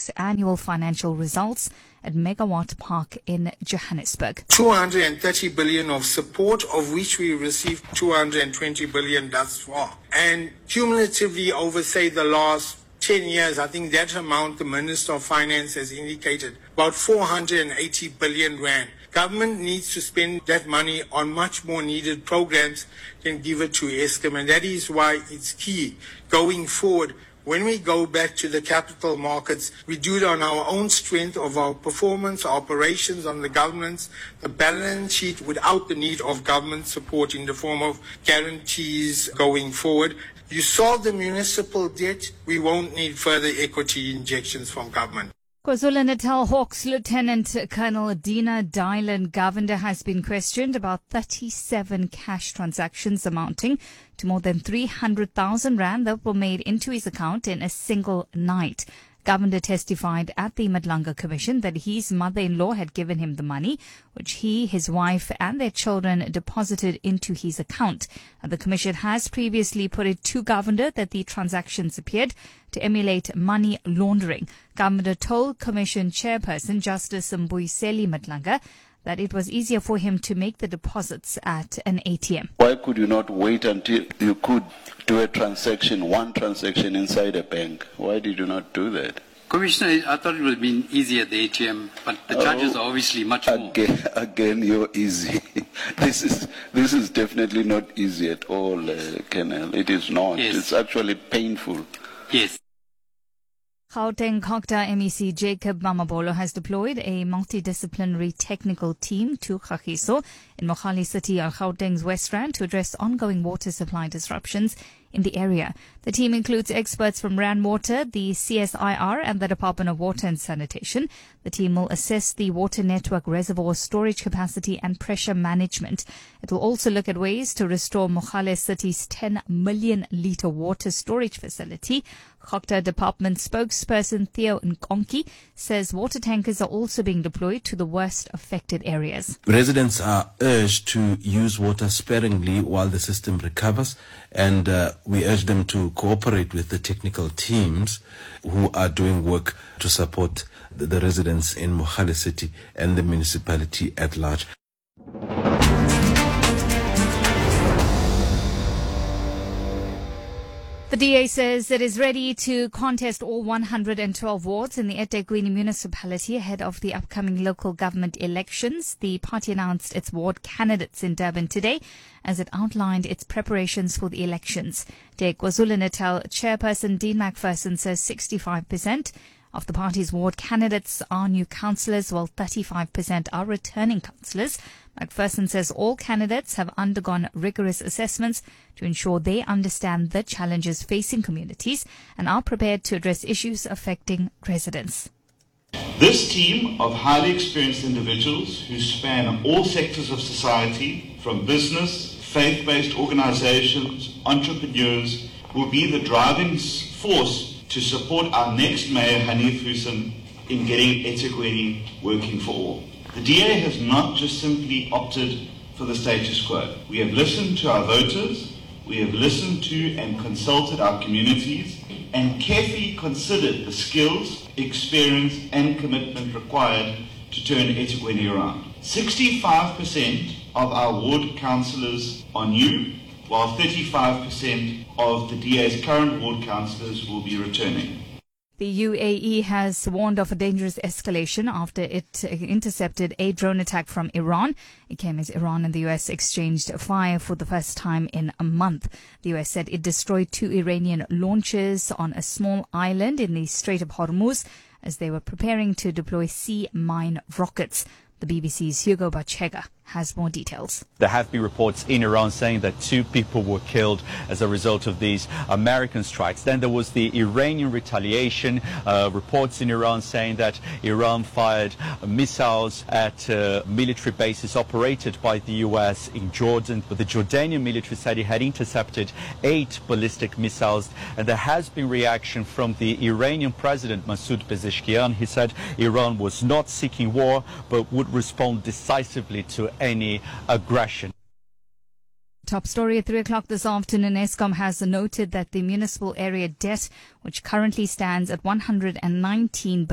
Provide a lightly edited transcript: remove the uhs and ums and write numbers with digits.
Network's annual financial results at Megawatt Park in Johannesburg. 230 billion of support, of which we received 220 billion thus far. And cumulatively over, say, the last 10 years, I think that amount the Minister of Finance has indicated, about 480 billion rand. Government needs to spend that money on much more needed programs than give it to Eskom, and that is why it's key going forward. When we go back to the capital markets, we do it on our own strength of our performance, our operations, on the governance, the balance sheet, without the need of government support in the form of guarantees going forward. You solve the municipal debt, we won't need further equity injections from government. KwaZulu-Natal Hawks Lieutenant Colonel Dina Dylan Govender has been questioned about 37 cash transactions amounting to more than 300,000 rand that were made into his account in a single night. Govender testified at the Madlanga Commission that his mother-in-law had given him the money, which he, his wife and their children deposited into his account. And the Commission has previously put it to Govender that the transactions appeared to emulate money laundering. Govender told Commission Chairperson Justice Mbuyiseli Madlanga that it was easier for him to make the deposits at an ATM. Why could you not wait until you could do one transaction inside a bank? Why did you not do that? Commissioner, I thought it would have been easy at the ATM, but the charges are obviously much more. Again, you're easy. This is definitely not easy at all, Colonel. It is not. Yes. It's actually painful. Yes. Gauteng COGTA MEC Jacob Mamabolo has deployed a multidisciplinary technical team to Kagiso in Mohali City on Gauteng's West Rand to address ongoing water supply disruptions in the area. The team includes experts from Rand Water, the CSIR and the Department of Water and Sanitation. The team will assess the water network reservoir storage capacity and pressure management. It will also look at ways to restore Mohale City's 10 million litre water storage facility. COGTA Department spokesperson Theo Nkonki says water tankers are also being deployed to the worst affected areas. Residents are urged to use water sparingly while the system recovers, and we urge them to cooperate with the technical teams who are doing work to support the residents in Mohale City and the municipality at large. The DA says it is ready to contest all 112 wards in the eThekwini municipality ahead of the upcoming local government elections. The party announced its ward candidates in Durban today as it outlined its preparations for the elections. DA KwaZulu-Natal chairperson Dean McPherson says 65% of the party's ward candidates are new councillors, while 35% are returning councillors. McPherson says all candidates have undergone rigorous assessments to ensure they understand the challenges facing communities and are prepared to address issues affecting residents. This team of highly experienced individuals who span all sectors of society, from business, faith-based organizations, entrepreneurs, will be the driving force to support our next Mayor, Hanif Hussein, in getting eThekwini working for all. The DA has not just simply opted for the status quo. We have listened to our voters, we have listened to and consulted our communities, and carefully considered the skills, experience and commitment required to turn eThekwini around. 65% of our ward councillors are new, while 35% of the DA's current ward councillors will be returning. The UAE has warned of a dangerous escalation after it intercepted a drone attack from Iran. It came as Iran and the US exchanged fire for the first time in a month. The US said it destroyed 2 Iranian launchers on a small island in the Strait of Hormuz as they were preparing to deploy sea mine rockets. The BBC's Hugo Bachega has more details. There have been reports in Iran saying that 2 people were killed as a result of these American strikes. Then there was the Iranian retaliation, reports in Iran saying that Iran fired missiles at military bases operated by the US in Jordan. But the Jordanian military said it had intercepted 8 ballistic missiles, and there has been reaction from the Iranian president Masoud Pezeshkian. He said Iran was not seeking war but would respond decisively to any aggression. Top story at 3 o'clock this afternoon. Eskom has noted that the municipal area debt, which currently stands at 119